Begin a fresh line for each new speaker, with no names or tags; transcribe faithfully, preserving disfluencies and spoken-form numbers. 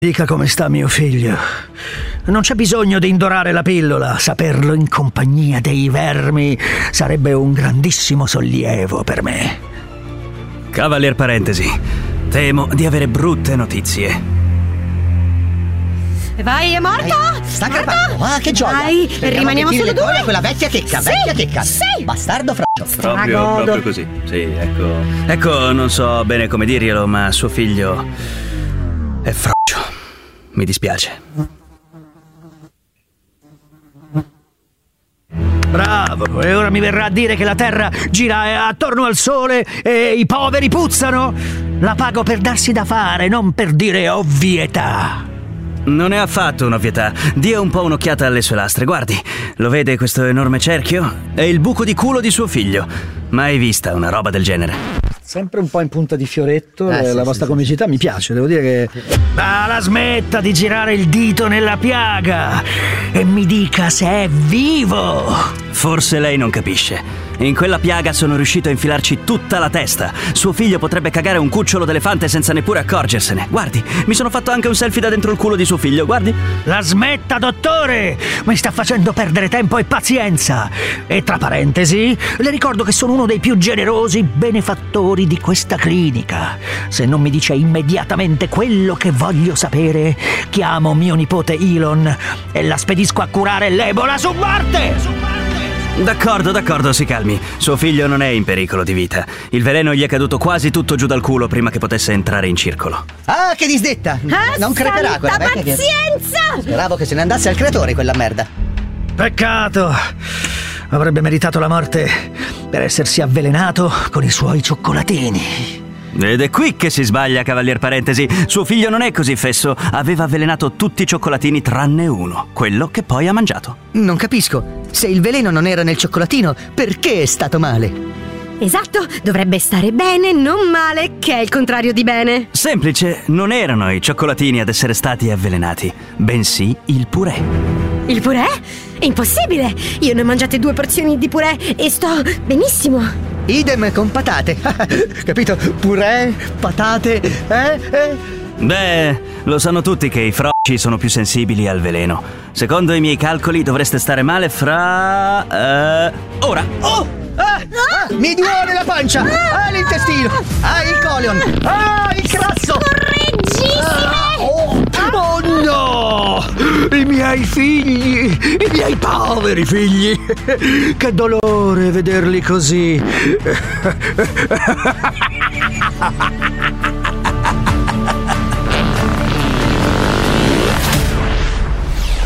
Dica come sta mio figlio. Non c'è bisogno di indorare la pillola. Saperlo in compagnia dei vermi sarebbe un grandissimo sollievo per me.
Cavalier Parentesi, temo di avere brutte notizie.
Vai, è morto?
Dai, sta crepando. Ah, che gioia.
Dai,
Speriamo
rimaniamo
che tiri
solo
le colle
due.
a quella vecchia checca,
Sì,
vecchia checca.
sì.
Bastardo fraccio.
Proprio,
Stragodo.
proprio così. Sì, ecco. Ecco, non so bene come dirglielo, ma suo figlio è fraccio. Mi dispiace.
Bravo, e ora mi verrà a dire che la terra gira attorno al sole e i poveri puzzano? La pago per darsi da fare, non per dire ovvietà.
Non è affatto un'ovvietà. Dia un po' un'occhiata alle sue lastre. Guardi, lo vede questo enorme cerchio? È il buco di culo di suo figlio. Mai vista una roba del genere?
Sempre un po' in punta di fioretto,
Eh,
eh,
sì,
la
sì,
vostra
sì,
comicità mi piace, devo dire che... Ma la smetta di girare il dito nella piaga e mi dica se è vivo!
Forse lei non capisce. In quella piaga sono riuscito a infilarci tutta la testa. Suo figlio potrebbe cagare un cucciolo d'elefante senza neppure accorgersene. Guardi, mi sono fatto anche un selfie da dentro il culo di suo figlio, guardi.
La smetta, dottore! Mi sta facendo perdere tempo e pazienza! E tra parentesi, le ricordo che sono uno dei più generosi benefattori di questa clinica. Se non mi dice immediatamente quello che voglio sapere, chiamo mio nipote Elon e la spedisco a curare l'Ebola su Marte! Su Marte!
D'accordo, d'accordo, si calmi. Suo figlio non è in pericolo di vita. Il veleno gli è caduto quasi tutto giù dal culo prima che potesse entrare in circolo.
Ah, che disdetta.
Ah,
non creperà quella
santa
vecchia che...
pazienza!
Speravo che se ne andasse al creatore quella merda.
Peccato! Avrebbe meritato la morte per essersi avvelenato con i suoi cioccolatini.
Ed è qui che si sbaglia, Cavalier Parentesi. Suo figlio non è così fesso. Aveva avvelenato tutti i cioccolatini tranne uno, quello che poi ha mangiato.
Non capisco. Se il veleno non era nel cioccolatino, perché è stato male?
Esatto, dovrebbe stare bene, non male, che è il contrario di bene.
Semplice, non erano i cioccolatini ad essere stati avvelenati, bensì il purè.
Il purè? È impossibile! Io ne ho mangiate due porzioni di purè e sto benissimo.
Idem con patate. Capito? Purè, patate, eh? eh?
Beh, lo sanno tutti che i froci sono più sensibili al veleno. Secondo i miei calcoli dovreste stare male fra... Eh, ora!
Oh! Ah, ah, mi duole la pancia! Ah, l'intestino! Ah, il colon! Ah, il grasso!
Correggissime!
Oh, oh no! I miei figli! I miei poveri figli! Che dolore vederli così!